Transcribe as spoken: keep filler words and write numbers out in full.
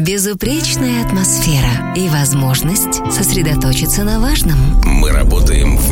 Безупречная атмосфера и возможность сосредоточиться на важном. Мы работаем в